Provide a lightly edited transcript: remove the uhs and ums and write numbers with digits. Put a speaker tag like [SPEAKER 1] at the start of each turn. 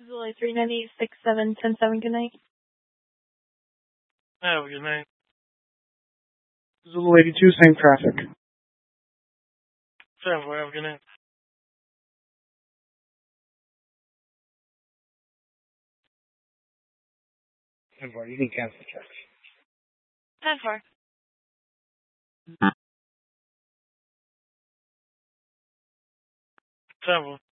[SPEAKER 1] Zulu 3986710-7, good night.
[SPEAKER 2] Have a good night.
[SPEAKER 3] Zulu 82, same traffic.
[SPEAKER 2] 7-4, have a good night.
[SPEAKER 3] You can cancel the charge.
[SPEAKER 1] 10-4.
[SPEAKER 2] 7-4.